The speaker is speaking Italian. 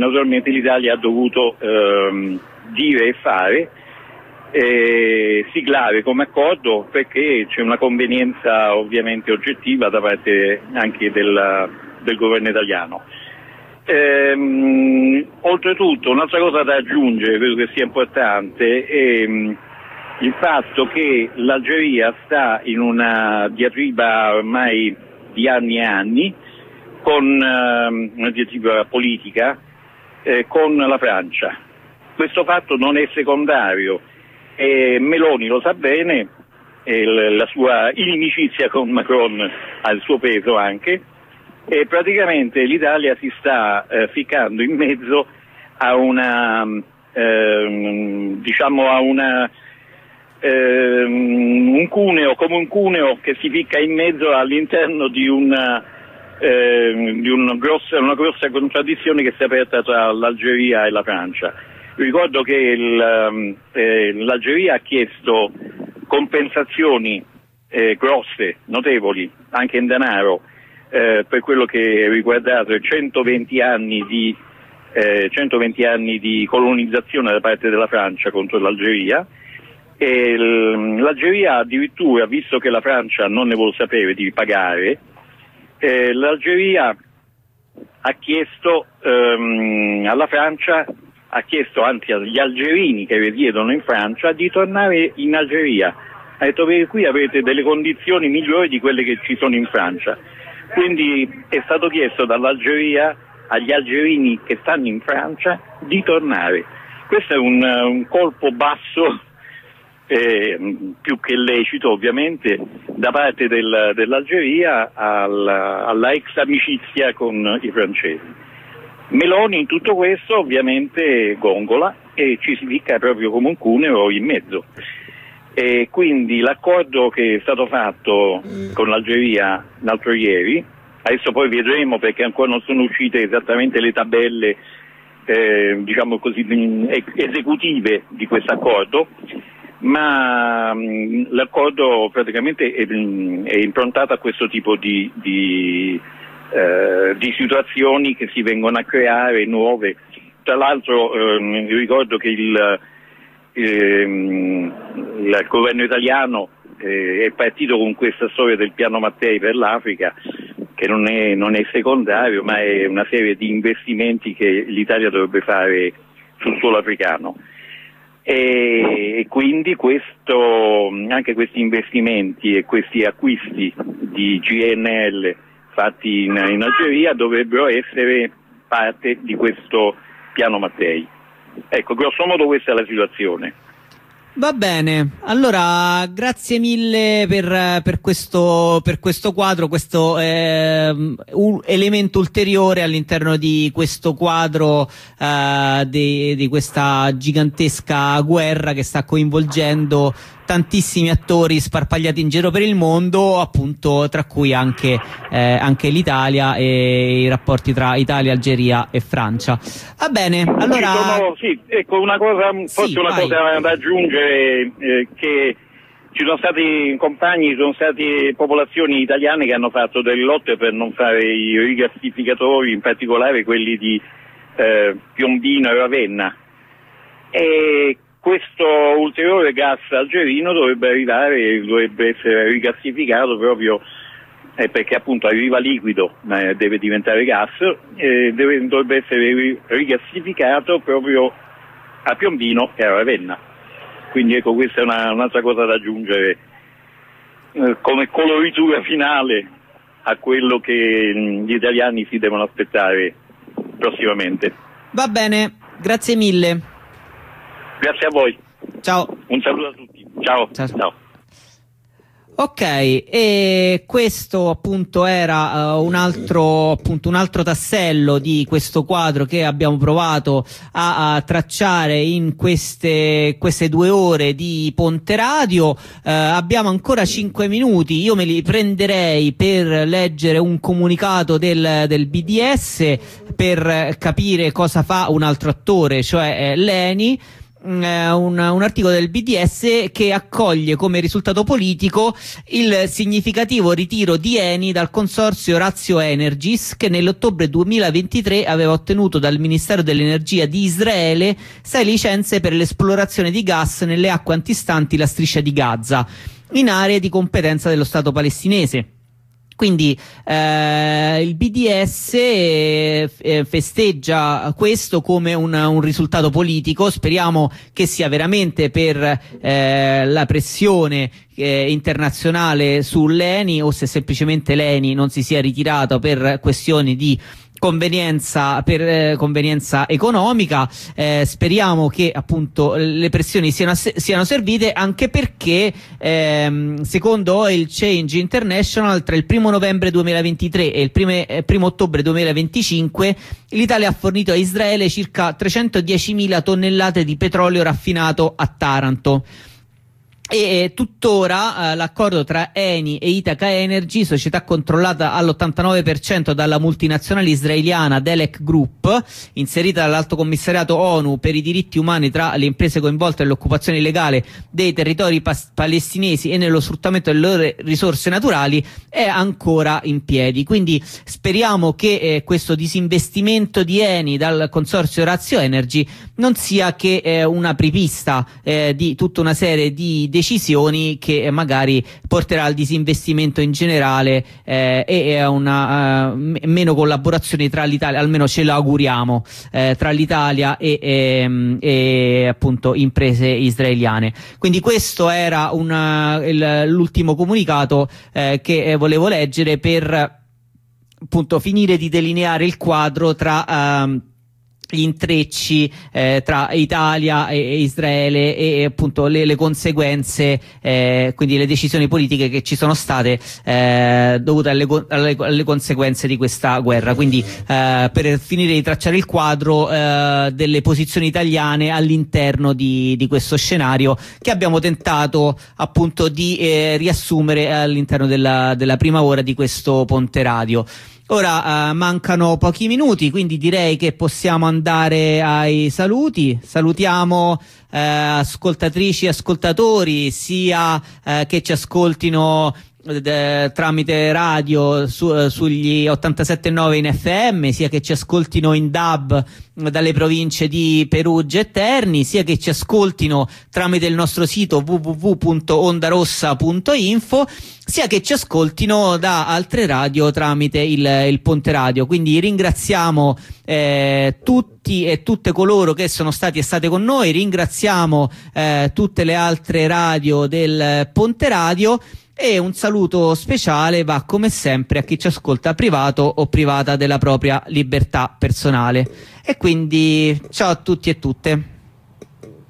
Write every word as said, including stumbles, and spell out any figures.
Naturalmente l'Italia ha dovuto ehm, dire e fare, eh, siglare come accordo, perché c'è una convenienza ovviamente oggettiva da parte anche del, del governo italiano. Ehm, oltretutto un'altra cosa da aggiungere, credo che sia importante, è mh, il fatto che l'Algeria sta in una diatriba ormai di anni e anni, con uh, una diatriba politica eh, con la Francia. Questo fatto non è secondario e Meloni lo sa bene, e l- la sua inimicizia con Macron ha il suo peso anche, e praticamente l'Italia si sta eh, ficcando in mezzo a una eh, diciamo a una eh, un cuneo, come un cuneo che si ficca in mezzo all'interno di una eh, di una grossa, una grossa contraddizione che si è aperta tra l'Algeria e la Francia. Ricordo che il, eh, l'Algeria ha chiesto compensazioni eh, grosse, notevoli, anche in denaro, eh, per quello che è riguardato centoventi anni di eh, centoventi anni di colonizzazione da parte della Francia contro l'Algeria. E l'Algeria addirittura, visto che la Francia non ne vuole sapere di pagare, eh, l'Algeria ha chiesto ehm, alla Francia, ha chiesto anzi agli algerini che risiedono in Francia di tornare in Algeria. Ha detto che qui avete delle condizioni migliori di quelle che ci sono in Francia. Quindi è stato chiesto dall'Algeria agli algerini che stanno in Francia di tornare. Questo è un, un colpo basso, eh, più che lecito ovviamente, da parte del, dell'Algeria alla, alla ex amicizia con i francesi. Meloni in tutto questo ovviamente gongola e ci si ficca proprio come un cuneo in mezzo. E quindi l'accordo che è stato fatto con l'Algeria l'altro ieri, adesso poi vedremo perché ancora non sono uscite esattamente le tabelle eh, diciamo così esecutive di questo accordo, ma mh, l'accordo praticamente è, è improntato a questo tipo di, di, eh, di situazioni che si vengono a creare nuove. Tra l'altro eh, ricordo che il Ehm, il governo italiano eh, è partito con questa storia del piano Mattei per l'Africa, che non è, non è secondario, ma è una serie di investimenti che l'Italia dovrebbe fare sul suolo africano, e, e quindi questo, anche questi investimenti e questi acquisti di G N L fatti in, in Algeria dovrebbero essere parte di questo piano Mattei. Ecco, grosso modo questa è la situazione. Va bene, allora grazie mille per, per, questo, per questo quadro, questo eh, un elemento ulteriore all'interno di questo quadro eh, di, di questa gigantesca guerra che sta coinvolgendo tantissimi attori sparpagliati in giro per il mondo, appunto, tra cui anche, eh, anche l'Italia e i rapporti tra Italia, Algeria e Francia. Va bene, allora... Sono, sì, ecco, una cosa, forse sì, una vai. cosa da aggiungere, eh, che ci sono stati compagni, ci sono state popolazioni italiane che hanno fatto delle lotte per non fare i rigassificatori, in particolare quelli di eh, Piombino e Ravenna. E questo ulteriore gas algerino dovrebbe arrivare, dovrebbe essere rigassificato proprio eh, perché appunto arriva liquido, ma deve diventare gas, eh, deve, dovrebbe essere rigassificato proprio a Piombino e a Ravenna. Quindi ecco, questa è una, un'altra cosa da aggiungere eh, come coloritura finale a quello che mh, gli italiani si devono aspettare prossimamente. Va bene, grazie mille. Grazie a voi. Ciao. Un saluto a tutti. Ciao. Ciao. Ciao. Ok, e questo appunto era uh, un altro appunto un altro tassello di questo quadro che abbiamo provato a, a tracciare in queste queste due ore di Ponte Radio. Uh, abbiamo ancora cinque minuti, io me li prenderei per leggere un comunicato del, del B D S per capire cosa fa un altro attore, cioè eh, l'E N I. un, un articolo del B D S che accoglie come risultato politico il significativo ritiro di Eni dal consorzio Ratio Energies, che nell'ottobre duemilaventitré aveva ottenuto dal Ministero dell'Energia di Israele sei licenze per l'esplorazione di gas nelle acque antistanti la striscia di Gaza, in aree di competenza dello Stato palestinese. Quindi eh, il B D S eh, festeggia questo come un, un risultato politico. Speriamo che sia veramente per eh, la pressione eh, internazionale sull'Eni, o se semplicemente l'Eni non si sia ritirato per questioni di convenienza per eh, convenienza economica. Eh, speriamo che appunto le pressioni siano, siano servite, anche perché ehm, secondo il Change International tra il primo novembre duemilaventitré e il prime, eh, primo ottobre duemilaventicinque l'Italia ha fornito a Israele circa trecentodiecimila tonnellate di petrolio raffinato a Taranto. E tuttora eh, l'accordo tra Eni e Ithaca Energy, società controllata all'ottantanove per cento dalla multinazionale israeliana Delek Group, inserita dall'Alto Commissariato ONU per i diritti umani tra le imprese coinvolte nell'occupazione illegale dei territori pas- palestinesi e nello sfruttamento delle loro risorse naturali, è ancora in piedi. Quindi speriamo che eh, questo disinvestimento di Eni dal consorzio Ratio Energy non sia che eh, una apripista eh, di tutta una serie di decisioni che magari porterà al disinvestimento in generale eh, e a una uh, m- meno collaborazione tra l'Italia, almeno ce l'auguriamo, eh, tra l'Italia e, e, e appunto imprese israeliane. Quindi questo era una, il, l'ultimo comunicato eh, che volevo leggere per appunto finire di delineare il quadro tra uh, gli intrecci eh, tra Italia e, e Israele e, e appunto le, le conseguenze, eh, quindi le decisioni politiche che ci sono state eh, dovute alle, alle, alle conseguenze di questa guerra. Quindi eh, per finire di tracciare il quadro eh, delle posizioni italiane all'interno di, di questo scenario che abbiamo tentato appunto di eh, riassumere all'interno della, della prima ora di questo Ponte Radio. Ora uh, mancano pochi minuti, quindi direi che possiamo andare ai saluti. Salutiamo uh, ascoltatrici e ascoltatori, sia uh, che ci ascoltino uh, tramite radio su, uh, sugli ottantasette virgola nove in F M, sia che ci ascoltino in D A B dalle province di Perugia e Terni, sia che ci ascoltino tramite il nostro sito w w w punto ondarossa punto info, sia che ci ascoltino da altre radio tramite il, il Ponte Radio. Quindi ringraziamo eh, tutti e tutte coloro che sono stati e state con noi, ringraziamo eh, tutte le altre radio del Ponte Radio, e un saluto speciale va come sempre a chi ci ascolta privato o privata della propria libertà personale. E quindi ciao a tutti e tutte.